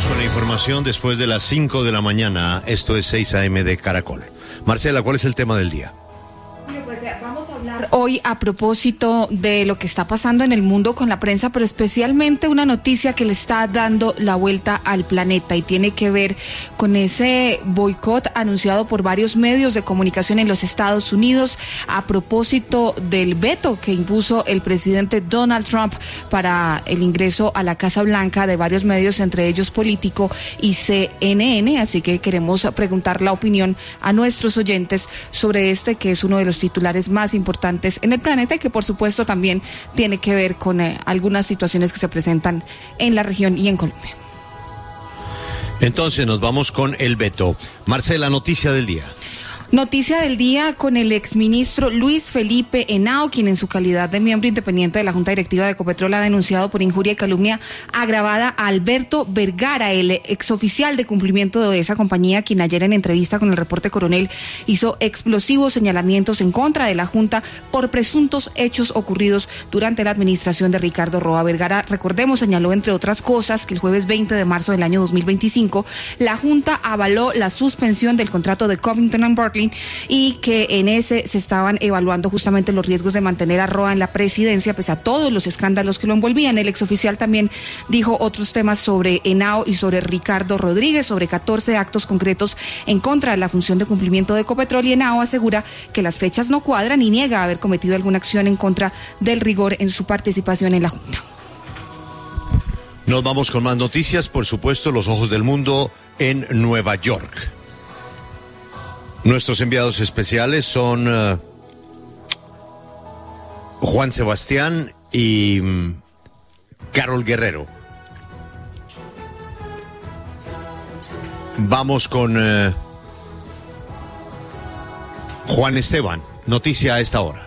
Continuamos con la información después de las 5 de la mañana. Esto es 6 AM de Caracol. Marcela, ¿cuál es el tema del día? Vamos a hablar hoy a propósito de lo que está pasando en el mundo con la prensa, pero especialmente una noticia que le está dando la vuelta al planeta y tiene que ver con ese boicot anunciado por varios medios de comunicación en los Estados Unidos a propósito del veto que impuso el presidente Donald Trump para el ingreso a la Casa Blanca de varios medios, entre ellos Político y CNN. Así que queremos preguntar la opinión a nuestros oyentes sobre este, que es uno de los titulares más importantes en el planeta y que por supuesto también tiene que ver con algunas situaciones que se presentan en la región y en Colombia. Entonces nos vamos con el veto. Marcela, noticia del día. Noticia del día con el exministro Luis Felipe Henao, quien en su calidad de miembro independiente de la Junta Directiva de Ecopetrol ha denunciado por injuria y calumnia agravada a Alberto Vergara, el exoficial de cumplimiento de esa compañía, quien ayer en entrevista con el Reporte Coronel hizo explosivos señalamientos en contra de la Junta por presuntos hechos ocurridos durante la administración de Ricardo Roa. Vergara, recordemos, señaló entre otras cosas que el jueves 20 de marzo del año 2025 la Junta avaló la suspensión del contrato de Covington and Burling y que en ese se estaban evaluando justamente los riesgos de mantener a Roa en la presidencia, pese a todos los escándalos que lo envolvían. El exoficial también dijo otros temas sobre Henao y sobre Ricardo Rodríguez, sobre 14 actos concretos en contra de la función de cumplimiento de Ecopetrol, y Henao asegura que las fechas no cuadran y niega haber cometido alguna acción en contra del rigor en su participación en la Junta. Nos vamos con más noticias, por supuesto, los ojos del mundo en Nueva York. Nuestros enviados especiales son Juan Sebastián y Carol Guerrero. Vamos con Juan Esteban. Noticia a esta hora.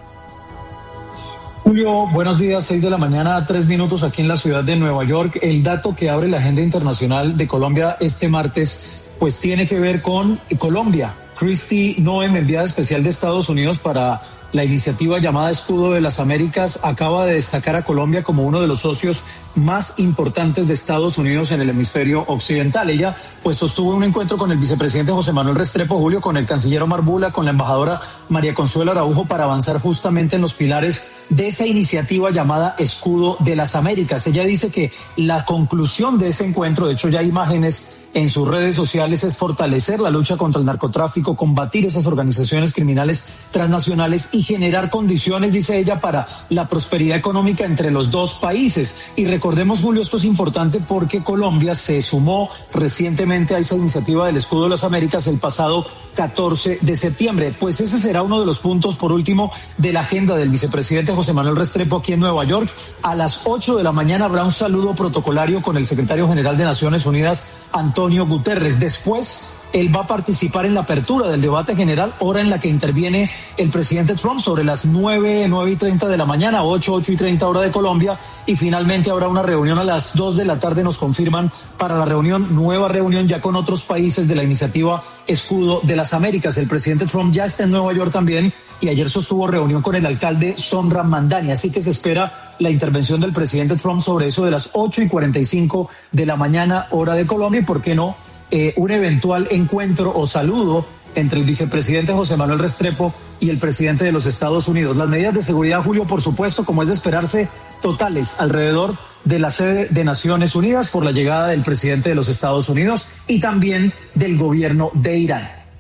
Julio, buenos días, 6 de la mañana, 3 minutos aquí en la ciudad de Nueva York. El dato que abre la agenda internacional de Colombia este martes, pues tiene que ver con Colombia. Kristi Noem, enviada especial de Estados Unidos para la iniciativa llamada Escudo de las Américas, acaba de destacar a Colombia como uno de los socios más importantes de Estados Unidos en el hemisferio occidental. Ella pues sostuvo un encuentro con el vicepresidente José Manuel Restrepo, Julio, con el canciller Omar Bula, con la embajadora María Consuelo Araujo, para avanzar justamente en los pilares de esa iniciativa llamada Escudo de las Américas. Ella dice que la conclusión de ese encuentro, de hecho ya hay imágenes en sus redes sociales, es fortalecer la lucha contra el narcotráfico, combatir esas organizaciones criminales transnacionales y generar condiciones, dice ella, para la prosperidad económica entre los dos países. Y recordemos, Julio, esto es importante porque Colombia se sumó recientemente a esa iniciativa del Escudo de las Américas el pasado 14 de septiembre. Pues ese será uno de los puntos, por último, de la agenda del vicepresidente José Manuel Restrepo aquí en Nueva York. A las 8 de la mañana habrá un saludo protocolario con el secretario general de Naciones Unidas, Antonio Guterres. Después, él va a participar en la apertura del debate general, hora en la que interviene el presidente Trump, sobre las 9:30 de la mañana, 8:30 hora de Colombia, y finalmente habrá una reunión a las 2 de la tarde, nos confirman, para la nueva reunión ya con otros países de la iniciativa Escudo de las Américas. El presidente Trump ya está en Nueva York también y ayer sostuvo reunión con el alcalde Son Ramandani, así que se espera la intervención del presidente Trump sobre eso de las 8:45 de la mañana, hora de Colombia, y por qué no, un eventual encuentro o saludo entre el vicepresidente José Manuel Restrepo y el presidente de los Estados Unidos. Las medidas de seguridad, Julio, por supuesto, como es de esperarse, totales alrededor de la sede de Naciones Unidas por la llegada del presidente de los Estados Unidos y también del gobierno de Irán.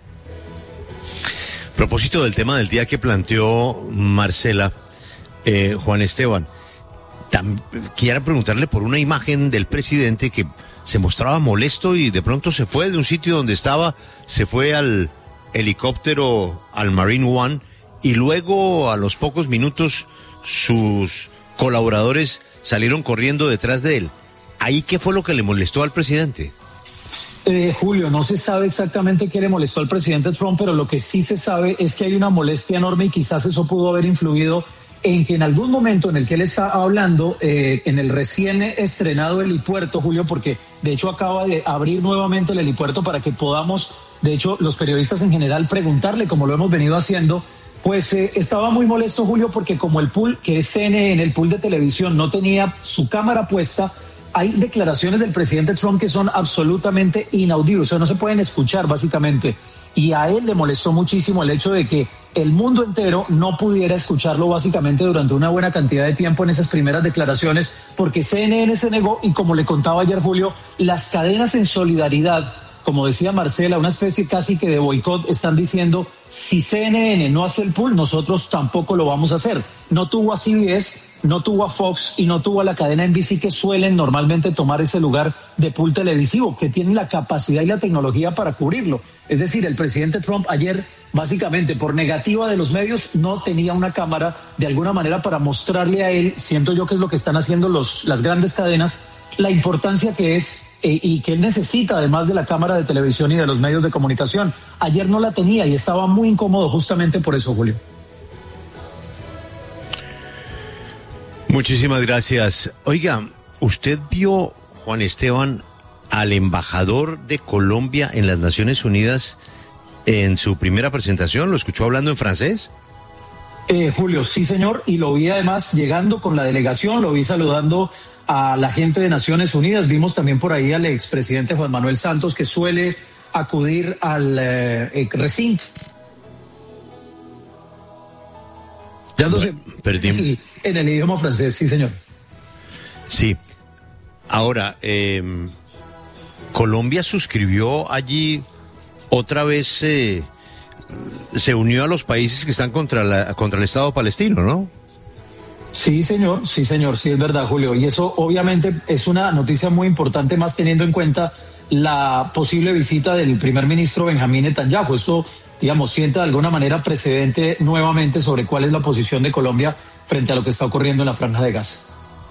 A propósito del tema del día que planteó Marcela, Juan Esteban, quiero preguntarle por una imagen del presidente que se mostraba molesto y de pronto se fue de un sitio donde estaba, se fue al helicóptero, al Marine One, y luego a los pocos minutos sus colaboradores salieron corriendo detrás de él. ¿Ahí qué fue lo que le molestó al presidente? Julio, no se sabe exactamente qué le molestó al presidente Trump, pero lo que sí se sabe es que hay una molestia enorme y quizás eso pudo haber influido en que en algún momento en el que él está hablando, en el recién estrenado helipuerto, Julio, porque de hecho acaba de abrir nuevamente el helipuerto para que podamos, de hecho, los periodistas en general preguntarle, como lo hemos venido haciendo, pues estaba muy molesto, Julio, porque como el pool, que es CNN, el pool de televisión, no tenía su cámara puesta, hay declaraciones del presidente Trump que son absolutamente inaudibles, o sea, no se pueden escuchar básicamente. Y a él le molestó muchísimo el hecho de que el mundo entero no pudiera escucharlo básicamente durante una buena cantidad de tiempo en esas primeras declaraciones, porque CNN se negó y, como le contaba ayer Julio, las cadenas en solidaridad, como decía Marcela, una especie casi que de boicot, están diciendo, si CNN no hace el pool, nosotros tampoco lo vamos a hacer. No tuvo a CBS, no tuvo a Fox y no tuvo a la cadena NBC, que suelen normalmente tomar ese lugar de pool televisivo, que tienen la capacidad y la tecnología para cubrirlo. Es decir, el presidente Trump ayer, básicamente por negativa de los medios, no tenía una cámara de alguna manera para mostrarle a él, siento yo que es lo que están haciendo las grandes cadenas, la importancia que es y que él necesita, además de la cámara de televisión y de los medios de comunicación. Ayer no la tenía y estaba muy incómodo justamente por eso, Julio. Muchísimas gracias. Oiga, ¿usted vio, Juan Esteban, al embajador de Colombia en las Naciones Unidas en su primera presentación? ¿Lo escuchó hablando en francés? Julio, sí señor, y lo vi además llegando con la delegación, lo vi saludando a la gente de Naciones Unidas. Vimos también por ahí al expresidente Juan Manuel Santos, que suele acudir al recinto. Perdimos en el idioma francés, sí señor. Sí. Ahora, Colombia suscribió allí otra vez, se unió a los países que están contra el Estado palestino, ¿no? Sí, señor, sí, es verdad, Julio. Y eso obviamente es una noticia muy importante, más teniendo en cuenta la posible visita del primer ministro Benjamín Netanyahu. Esto, digamos, sienta de alguna manera precedente nuevamente sobre cuál es la posición de Colombia frente a lo que está ocurriendo en la Franja de Gaza.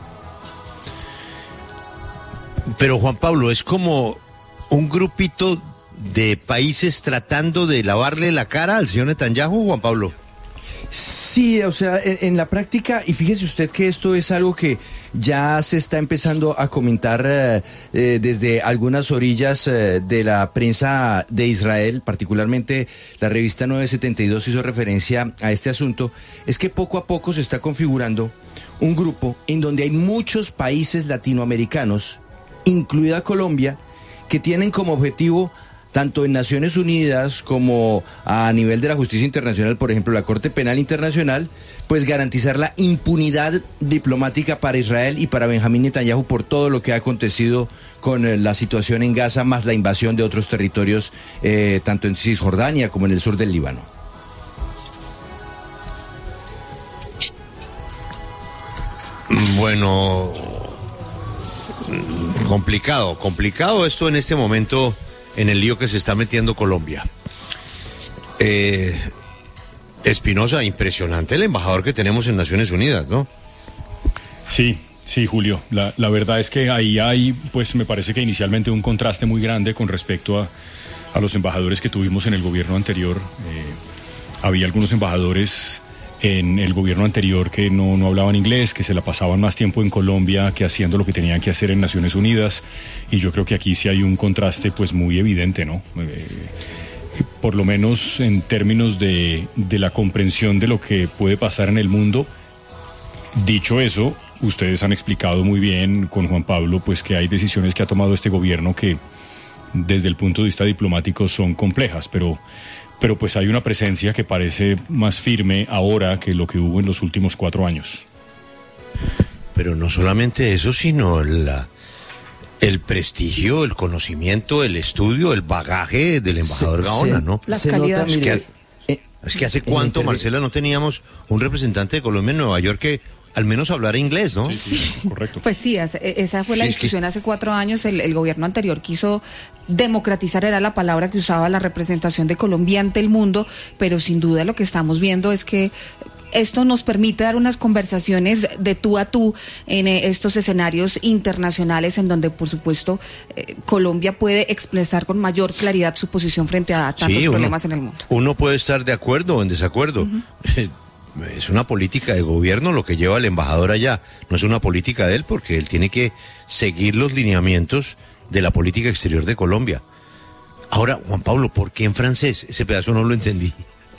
Pero, Juan Pablo, es como un grupito de países tratando de lavarle la cara al señor Netanyahu, Juan Pablo. Sí, o sea, en la práctica, y fíjese usted que esto es algo que ya se está empezando a comentar desde algunas orillas de la prensa de Israel, particularmente la revista 972 hizo referencia a este asunto, es que poco a poco se está configurando un grupo en donde hay muchos países latinoamericanos, incluida Colombia, que tienen como objetivo, tanto en Naciones Unidas como a nivel de la justicia internacional, por ejemplo, la Corte Penal Internacional, pues garantizar la impunidad diplomática para Israel y para Benjamín Netanyahu por todo lo que ha acontecido con la situación en Gaza, más la invasión de otros territorios, tanto en Cisjordania como en el sur del Líbano. Bueno, complicado esto en este momento, en el lío que se está metiendo Colombia. Espinosa, impresionante el embajador que tenemos en Naciones Unidas, ¿no? Sí, Julio. La verdad es que ahí hay, pues me parece que inicialmente un contraste muy grande con respecto a los embajadores que tuvimos en el gobierno anterior. Había algunos embajadores en el gobierno anterior que no hablaban inglés, que se la pasaban más tiempo en Colombia que haciendo lo que tenían que hacer en Naciones Unidas, y yo creo que aquí sí hay un contraste pues muy evidente, ¿no? Por lo menos en términos de la comprensión de lo que puede pasar en el mundo. Dicho eso, ustedes han explicado muy bien con Juan Pablo pues que hay decisiones que ha tomado este gobierno que desde el punto de vista diplomático son complejas, pero pues hay una presencia que parece más firme ahora que lo que hubo en los últimos 4 años. Pero no solamente eso, sino el prestigio, el conocimiento, el estudio, el bagaje del embajador Gaona, ¿no? Las calidades. Es que hace cuánto, Marcela, no teníamos un representante de Colombia en Nueva York que al menos hablar inglés, ¿no? Sí, correcto. Pues sí, esa fue la discusión hace 4 años. El gobierno anterior quiso democratizar, era la palabra que usaba, la representación de Colombia ante el mundo, pero sin duda lo que estamos viendo es que esto nos permite dar unas conversaciones de tú a tú en estos escenarios internacionales en donde, por supuesto, Colombia puede expresar con mayor claridad su posición frente a tantos problemas en el mundo. Uno puede estar de acuerdo o en desacuerdo. Es una política de gobierno lo que lleva el embajador allá, no es una política de él, porque él tiene que seguir los lineamientos de la política exterior de Colombia. Ahora, Juan Pablo, ¿por qué en francés? Ese pedazo no lo entendí.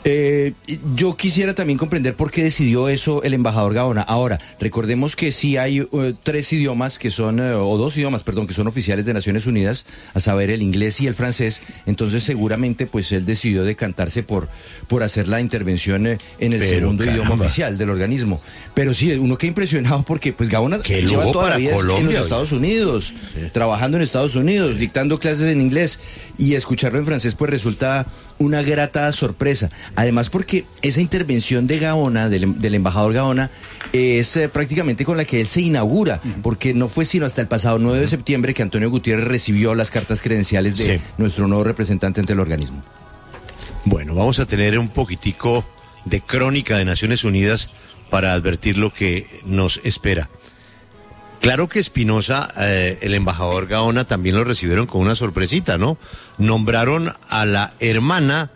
Yo quisiera también comprender por qué decidió eso el embajador Gaona. Ahora, recordemos que sí hay 3 idiomas que son, o 2 idiomas, perdón, que son oficiales de Naciones Unidas, a saber, el inglés y el francés. Entonces, seguramente, pues él decidió decantarse por hacer la intervención en el segundo idioma oficial del organismo. Pero sí, uno queda impresionado porque, pues, Gaona lleva toda la vida en los Estados Unidos, trabajando en Estados Unidos, dictando clases en inglés, y escucharlo en francés, pues resulta una grata sorpresa. Además, porque esa intervención de Gaona, del embajador Gaona, es prácticamente con la que él se inaugura, porque no fue sino hasta el pasado 9 de septiembre que Antonio Gutiérrez recibió las cartas credenciales de nuestro nuevo representante ante el organismo. Bueno, vamos a tener un poquitico de crónica de Naciones Unidas para advertir lo que nos espera. Claro que Espinosa, el embajador Gaona, también lo recibieron con una sorpresita, ¿no? Nombraron a la hermana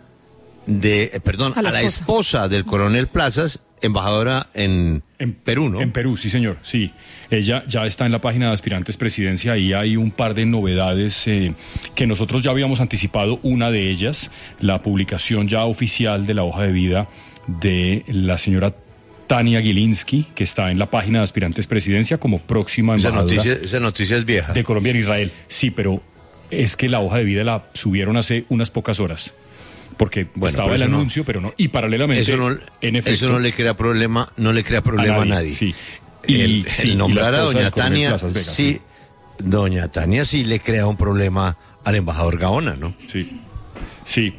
a la esposa del coronel Plazas, embajadora en Perú, ¿no? En Perú, sí, señor, sí. Ella ya está en la página de Aspirantes Presidencia y hay un par de novedades que nosotros ya habíamos anticipado. Una de ellas, la publicación ya oficial de la hoja de vida de la señora Tania Gilinski, que está en la página de Aspirantes Presidencia como próxima embajadora. Esa noticia es vieja. De Colombia en Israel. Sí, pero es que la hoja de vida la subieron hace unas pocas horas. Porque estaba el anuncio, pero no. Y paralelamente, en efecto, eso no le crea problema, a nadie. Sí. El nombrar a doña Tania, sí, doña Tania sí le crea un problema al embajador Gaona, ¿no? Sí,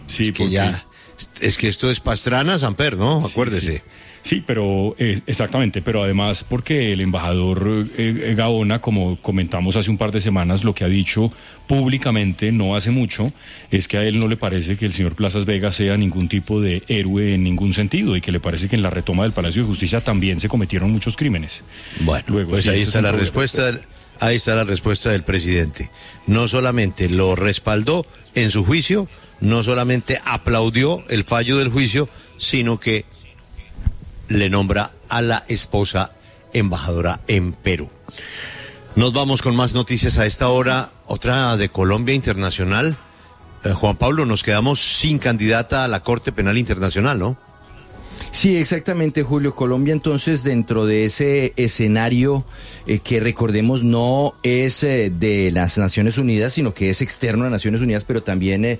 es que esto es Pastrana, Samper, ¿no? Acuérdese. Sí. Sí, pero exactamente, pero además porque el embajador Gaona, como comentamos hace un par de semanas, lo que ha dicho públicamente no hace mucho, es que a él no le parece que el señor Plazas Vega sea ningún tipo de héroe en ningún sentido y que le parece que en la retoma del Palacio de Justicia también se cometieron muchos crímenes. Bueno, luego, pues ahí está la respuesta. Ahí está la respuesta del presidente. No solamente lo respaldó en su juicio, no solamente aplaudió el fallo del juicio, sino que le nombra a la esposa embajadora en Perú. Nos vamos con más noticias a esta hora, otra de Colombia Internacional. Juan Pablo, nos quedamos sin candidata a la Corte Penal Internacional, ¿no? Sí, exactamente, Julio. Colombia, entonces, dentro de ese escenario que recordemos no es de las Naciones Unidas, sino que es externo a Naciones Unidas, pero también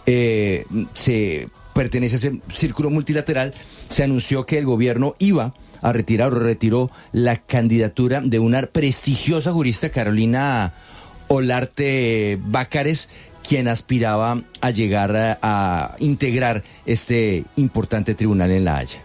se pertenece a ese círculo multilateral, se anunció que el gobierno iba a retirar o retiró la candidatura de una prestigiosa jurista, Carolina Olarte Bácares, quien aspiraba a llegar a integrar este importante tribunal en La Haya.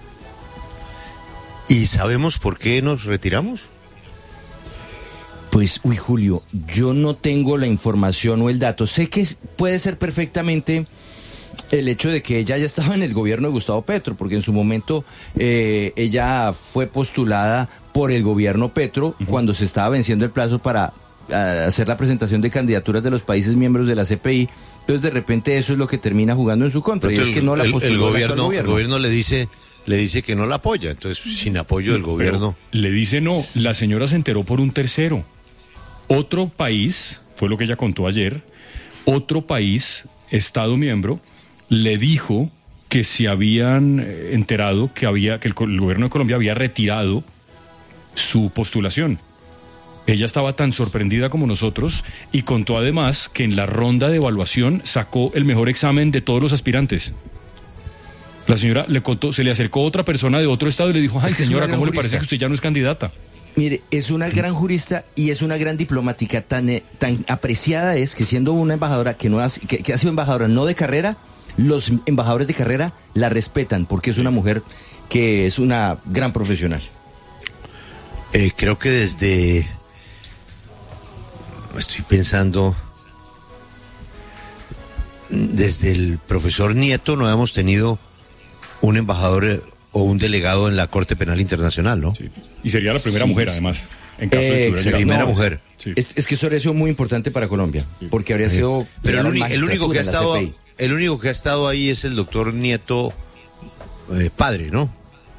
¿Y sabemos por qué nos retiramos? Pues, Julio, yo no tengo la información o el dato. Sé que puede ser perfectamente el hecho de que ella ya estaba en el gobierno de Gustavo Petro, porque en su momento ella fue postulada por el gobierno Petro cuando se estaba venciendo el plazo para hacer la presentación de candidaturas de los países miembros de la CPI. Entonces, de repente, eso es lo que termina jugando en su contra. Entonces, y es que no la postuló el gobierno le dice que no la apoya. Entonces, sin apoyo del gobierno. Le dice no. La señora se enteró por un tercero. Otro país, fue lo que ella contó ayer, otro país, Estado miembro, le dijo que se habían enterado que el gobierno de Colombia había retirado su postulación. Ella estaba tan sorprendida como nosotros y contó además que en la ronda de evaluación sacó el mejor examen de todos los aspirantes. La señora le contó, se le acercó otra persona de otro estado y le dijo, ay señora, ¿cómo le parece que usted ya no es candidata? Mire, es una gran jurista y es una gran diplomática, tan apreciada es que siendo una embajadora que ha sido embajadora no de carrera, los embajadores de carrera la respetan porque es una mujer que es una gran profesional. Creo que estoy pensando, desde el profesor Nieto no habíamos tenido un embajador o un delegado en la Corte Penal Internacional, ¿no? Sí. Y sería la primera mujer, además, en caso de que hubiera primera mujer. Sí. Es que eso habría sido muy importante para Colombia, porque habría sido... Pero el único que ha estado ahí es el doctor Nieto, padre, ¿no?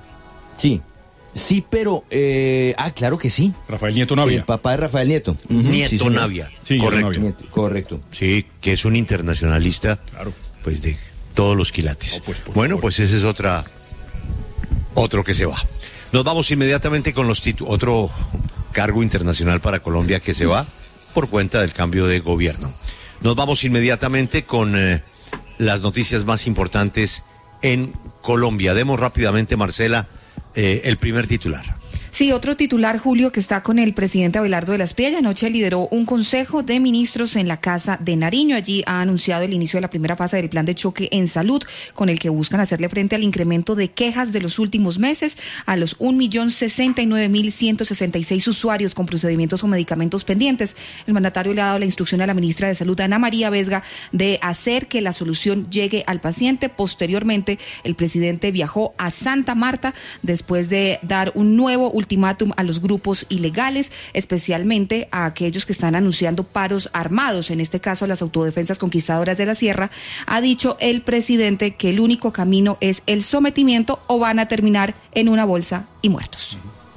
Sí, pero... claro que sí. Rafael Nieto Navia. El papá de Rafael Nieto. Nieto sí, Navia. Sí, correcto. Sí, que es un internacionalista, claro, pues todos los quilates. Bueno, pues ese es otro que se va. Nos vamos inmediatamente con los otro cargo internacional para Colombia que se va por cuenta del cambio de gobierno. Nos vamos inmediatamente con las noticias más importantes en Colombia. Demos rápidamente, Marcela, el primer titular. Sí, otro titular, Julio, que está con el presidente Abelardo de la Espriella. Anoche lideró un consejo de ministros en la Casa de Nariño. Allí ha anunciado el inicio de la primera fase del plan de choque en salud, con el que buscan hacerle frente al incremento de quejas de los últimos meses a los 1.069.166 usuarios con procedimientos o medicamentos pendientes. El mandatario le ha dado la instrucción a la ministra de Salud, Ana María Vesga, de hacer que la solución llegue al paciente. Posteriormente, el presidente viajó a Santa Marta después de dar un nuevo ultimátum a los grupos ilegales, especialmente a aquellos que están anunciando paros armados, en este caso las autodefensas conquistadoras de la Sierra. Ha dicho el presidente que el único camino es el sometimiento o van a terminar en una bolsa y muertos.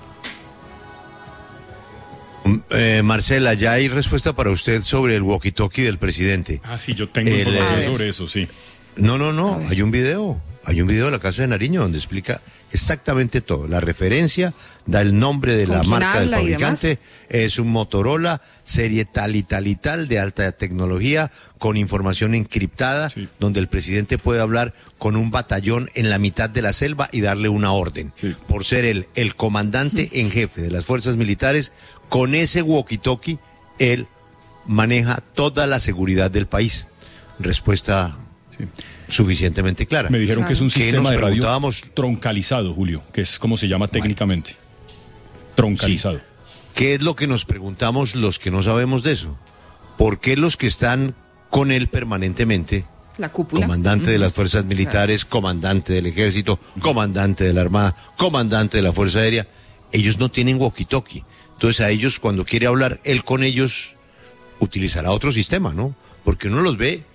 Marcela, ya hay respuesta para usted sobre el walkie-talkie del presidente. Sí, yo tengo información sobre eso, sí. No, hay un video de la Casa de Nariño donde explica exactamente todo. La referencia, da el nombre de la marca del fabricante, es un Motorola, serie tal y tal y tal, de alta tecnología, con información encriptada, sí, donde el presidente puede hablar con un batallón en la mitad de la selva y darle una orden. Sí. Por ser el comandante en jefe de las fuerzas militares, con ese walkie-talkie, él maneja toda la seguridad del país. Respuesta... Sí. Suficientemente clara. Me dijeron que es un sistema de radio troncalizado, Julio, que es como se llama técnicamente. Troncalizado. Sí. ¿Qué es lo que nos preguntamos los que no sabemos de eso? ¿Por qué los que están con él permanentemente, la cúpula, comandante de las fuerzas militares, comandante del ejército, comandante de la armada, comandante de la fuerza aérea, ellos no tienen walkie-talkie? Entonces a ellos, cuando quiere hablar él con ellos, utilizará otro sistema, ¿no? Porque uno los ve.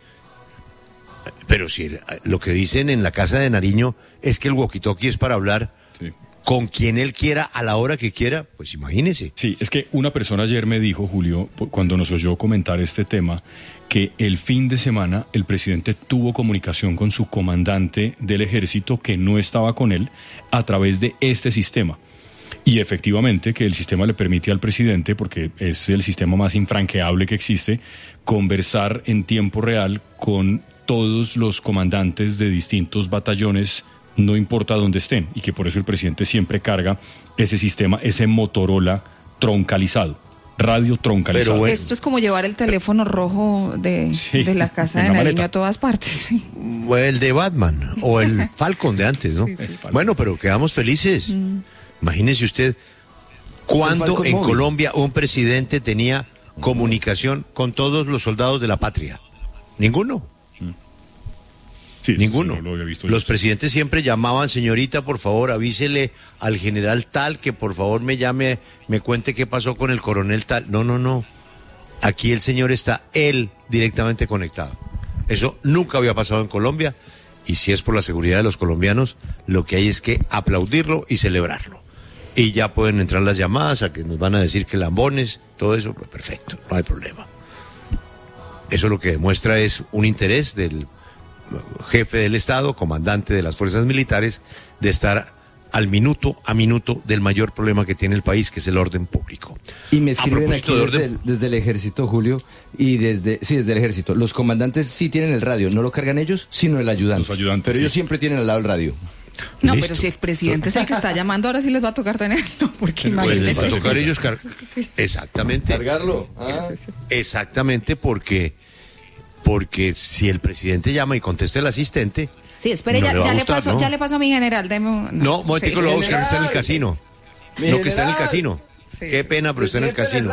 Pero si lo que dicen en la Casa de Nariño es que el walkie-talkie es para hablar, sí, con quien él quiera, a la hora que quiera, pues imagínese. Sí, es que una persona ayer me dijo, Julio, cuando nos oyó comentar este tema, que el fin de semana el presidente tuvo comunicación con su comandante del ejército, que no estaba con él, a través de este sistema. Y efectivamente que el sistema le permite al presidente, porque es el sistema más infranqueable que existe, conversar en tiempo real con todos los comandantes de distintos batallones, no importa dónde estén, y que por eso el presidente siempre carga ese sistema, ese Motorola troncalizado, radio troncalizado. Bueno, esto es como llevar el teléfono rojo de la Casa de Nariño a todas partes. O el de Batman, o el Falcon de antes, ¿no? Sí. Bueno, pero quedamos felices. Imagínese usted, ¿cuándo en Colombia un presidente tenía comunicación con todos los soldados de la patria? Ninguno. Sí, ninguno. Sí, no lo había visto. Los presidentes siempre llamaban: señorita, por favor, avísele al general tal que por favor me llame, me cuente qué pasó con el coronel tal. No. Aquí el señor está él directamente conectado. Eso nunca había pasado en Colombia, y si es por la seguridad de los colombianos, lo que hay es que aplaudirlo y celebrarlo. Y ya pueden entrar las llamadas a que nos van a decir que lambones, todo eso, pues perfecto, no hay problema. Eso lo que demuestra es un interés del jefe del Estado, comandante de las fuerzas militares, de estar al minuto a minuto del mayor problema que tiene el país, que es el orden público. Y me escriben aquí desde el ejército, Julio, y desde el ejército. Los comandantes sí tienen el radio, no lo cargan ellos, sino el ayudante. Los ayudantes, pero ellos siempre tienen al lado el radio. No, listo. Pero si el presidente es el que está llamando, ahora sí les va a tocar tenerlo, porque imagínense. Les va a tocar ellos exactamente. Cargarlo. Exactamente, porque si el presidente llama y contesta el asistente... Sí, espere, ya le pasó a mi general. No, momentico, lo va a buscar, está en el casino. No, que está en el casino. Sí. Qué pena, pero está en el casino.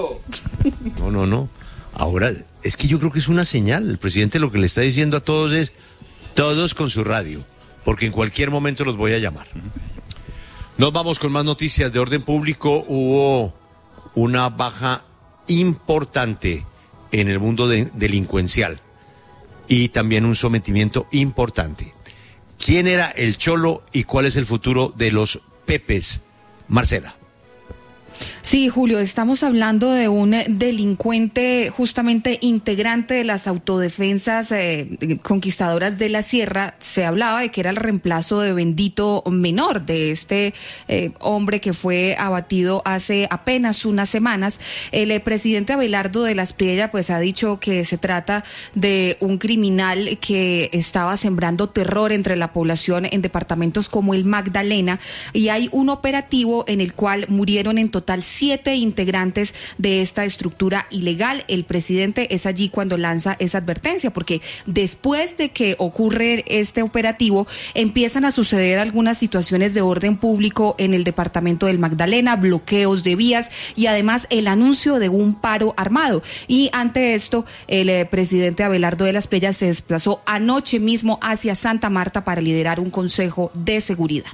No. Ahora, es que yo creo que es una señal. El presidente lo que le está diciendo a todos es: todos con su radio, porque en cualquier momento los voy a llamar. Nos vamos con más noticias de orden público. Hubo una baja importante en el mundo delincuencial y también un sometimiento importante. ¿Quién era el Cholo y cuál es el futuro de los Pepes? Marcela. Sí, Julio, estamos hablando de un delincuente justamente integrante de las autodefensas conquistadoras de la Sierra. Se hablaba de que era el reemplazo de Bendito Menor, de este hombre que fue abatido hace apenas unas semanas. El presidente Abelardo de la Espriella pues ha dicho que se trata de un criminal que estaba sembrando terror entre la población en departamentos como el Magdalena, y hay un operativo en el cual murieron en total 7 integrantes de esta estructura ilegal. El presidente es allí cuando lanza esa advertencia, porque después de que ocurre este operativo empiezan a suceder algunas situaciones de orden público en el departamento del Magdalena, bloqueos de vías y además el anuncio de un paro armado. Y ante esto, el presidente Abelardo de la Espriella se desplazó anoche mismo hacia Santa Marta para liderar un consejo de seguridad.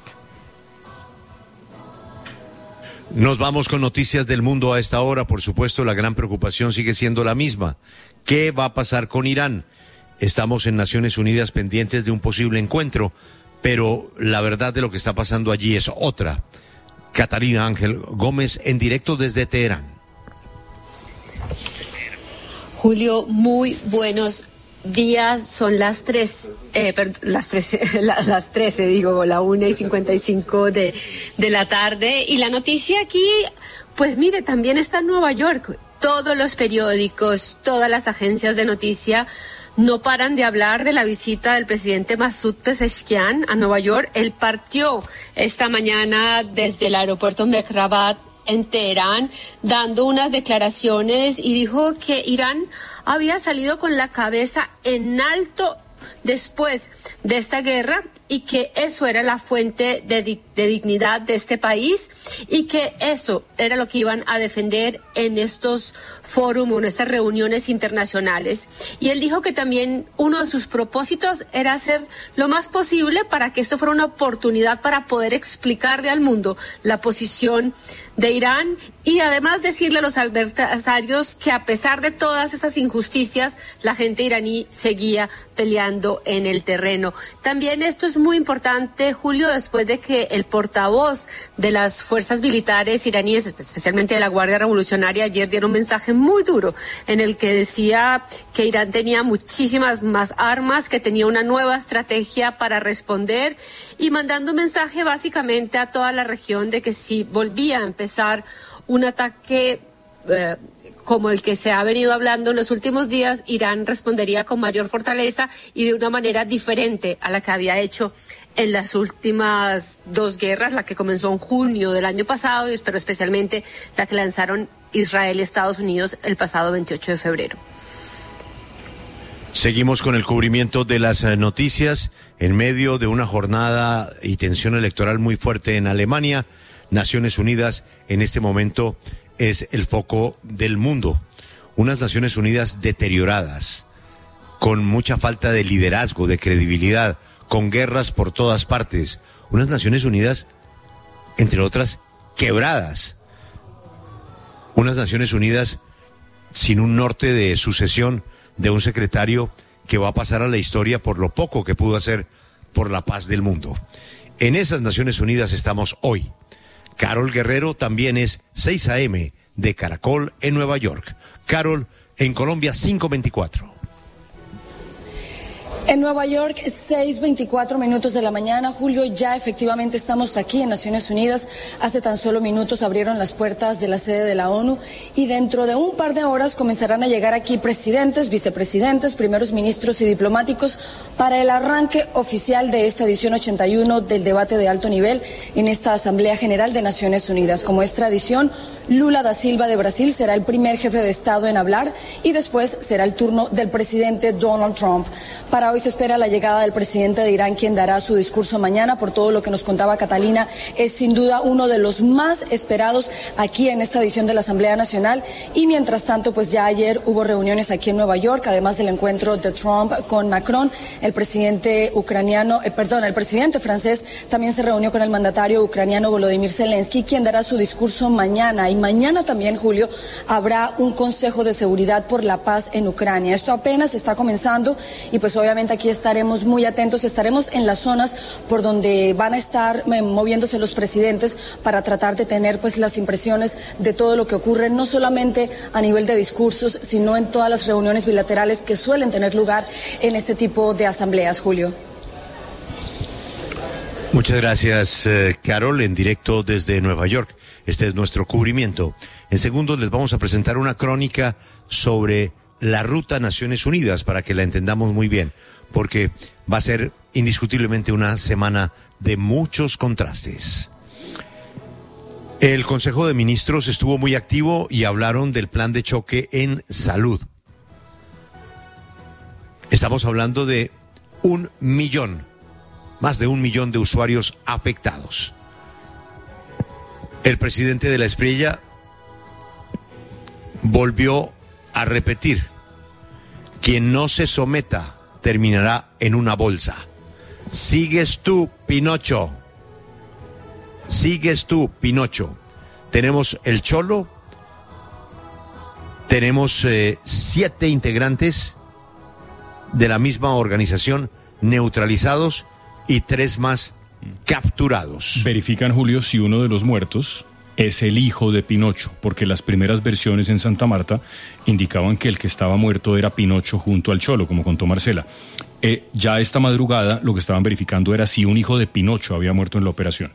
Nos vamos con noticias del mundo a esta hora. Por supuesto, la gran preocupación sigue siendo la misma. ¿Qué va a pasar con Irán? Estamos en Naciones Unidas pendientes de un posible encuentro, pero la verdad de lo que está pasando allí es otra. Catalina Ángel Gómez en directo desde Teherán. Julio, muy buenos días. Son las 13, digo, la 1:55 de la tarde. Y la noticia aquí, pues mire, también está en Nueva York. Todos los periódicos, todas las agencias de noticia no paran de hablar de la visita del presidente Masoud Pezeshkian a Nueva York. Él partió esta mañana desde el aeropuerto Mehrabad en Teherán, dando unas declaraciones, y dijo que Irán había salido con la cabeza en alto después de esta guerra, y que eso era la fuente de dignidad de este país, y que eso era lo que iban a defender en estos fórumes, en estas reuniones internacionales. Y él dijo que también uno de sus propósitos era hacer lo más posible para que esto fuera una oportunidad para poder explicarle al mundo la posición de Irán, y además decirle a los adversarios que a pesar de todas esas injusticias, la gente iraní seguía peleando en el terreno. También esto es muy importante, Julio, después de que el portavoz de las fuerzas militares iraníes, especialmente de la Guardia Revolucionaria, ayer dieron un mensaje muy duro en el que decía que Irán tenía muchísimas más armas, que tenía una nueva estrategia para responder, y mandando un mensaje básicamente a toda la región de que si volvía a empezar un ataque como el que se ha venido hablando en los últimos días, Irán respondería con mayor fortaleza y de una manera diferente a la que había hecho en las últimas 2 guerras, la que comenzó en junio del año pasado, pero especialmente la que lanzaron Israel y Estados Unidos el pasado 28 de febrero. Seguimos con el cubrimiento de las noticias en medio de una jornada y tensión electoral muy fuerte en Alemania. Naciones Unidas en este momento es el foco del mundo. Unas Naciones Unidas deterioradas, con mucha falta de liderazgo, de credibilidad, con guerras por todas partes. Unas Naciones Unidas, entre otras, quebradas. Unas Naciones Unidas sin un norte de sucesión de un secretario que va a pasar a la historia por lo poco que pudo hacer por la paz del mundo. En esas Naciones Unidas estamos hoy. Carol Guerrero también es 6 a.m. de Caracol en Nueva York. Carol, en Colombia, 5:24. En Nueva York, 6:24 de la mañana. Julio, ya efectivamente estamos aquí en Naciones Unidas. Hace tan solo minutos abrieron las puertas de la sede de la ONU y dentro de un par de horas comenzarán a llegar aquí presidentes, vicepresidentes, primeros ministros y diplomáticos para el arranque oficial de esta edición 81 del debate de alto nivel en esta Asamblea General de Naciones Unidas. Como es tradición, Lula da Silva de Brasil será el primer jefe de Estado en hablar y después será el turno del presidente Donald Trump. Para hoy se espera la llegada del presidente de Irán, quien dará su discurso mañana. Por todo lo que nos contaba Catalina, es sin duda uno de los más esperados aquí en esta edición de la Asamblea Nacional. Y mientras tanto, pues ya ayer hubo reuniones aquí en Nueva York, además del encuentro de Trump con Macron. El presidente francés también se reunió con el mandatario ucraniano Volodymyr Zelensky, quien dará su discurso mañana. Y mañana también, Julio, habrá un Consejo de Seguridad por la Paz en Ucrania. Esto apenas está comenzando y pues obviamente aquí estaremos muy atentos, estaremos en las zonas por donde van a estar moviéndose los presidentes para tratar de tener pues las impresiones de todo lo que ocurre, no solamente a nivel de discursos, sino en todas las reuniones bilaterales que suelen tener lugar en este tipo de asambleas, Julio. Muchas gracias, Carol, en directo desde Nueva York. Este es nuestro cubrimiento. En segundos les vamos a presentar una crónica sobre la ruta Naciones Unidas para que la entendamos muy bien, porque va a ser indiscutiblemente una semana de muchos contrastes. El Consejo de Ministros estuvo muy activo y hablaron del plan de choque en salud. Estamos hablando de 1 millón. Más de 1 millón de usuarios afectados. El presidente de la Espriella volvió a repetir: quien no se someta terminará en una bolsa. Sigues tú, Pinocho. Sigues tú, Pinocho. Tenemos el Cholo, tenemos 7 integrantes de la misma organización neutralizados y 3 más capturados. Verifican, Julio, si uno de los muertos es el hijo de Pinocho, porque las primeras versiones en Santa Marta indicaban que el que estaba muerto era Pinocho junto al Cholo, como contó Marcela. Ya esta madrugada lo que estaban verificando era si un hijo de Pinocho había muerto en la operación.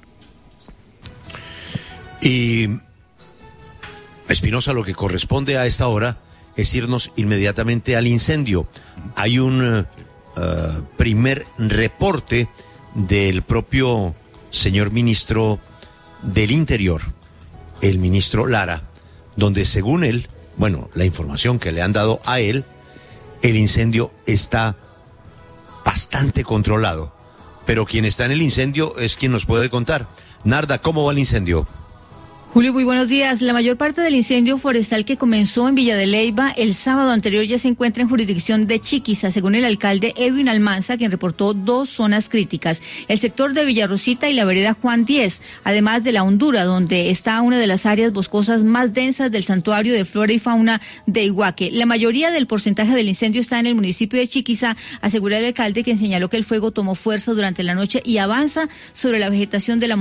Y Espinosa, lo que corresponde a esta hora es irnos inmediatamente al incendio. Hay un primer reporte del propio señor ministro del Interior, el ministro Lara, donde según él, bueno, la información que le han dado a él, el incendio está bastante controlado. Pero quien está en el incendio es quien nos puede contar. Narda, ¿cómo va el incendio? Julio, muy buenos días. La mayor parte del incendio forestal que comenzó en Villa de Leyva el sábado anterior ya se encuentra en jurisdicción de Chiquiza, según el alcalde Edwin Almanza, quien reportó 2 zonas críticas: el sector de Villarrosita y la vereda Juan 10, además de la Hondura, donde está una de las áreas boscosas más densas del santuario de flora y fauna de Iguaque. La mayoría del porcentaje del incendio está en el municipio de Chiquiza, aseguró el alcalde, quien señaló que el fuego tomó fuerza durante la noche y avanza sobre la vegetación de la